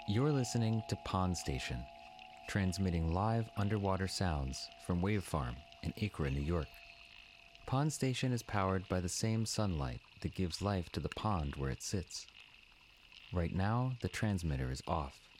You're listening to Pond Station, transmitting live underwater sounds from Wave Farm in Acra, New York. Pond Station is powered by the same sunlight that gives life to the pond where it sits. Right now, the transmitter is off.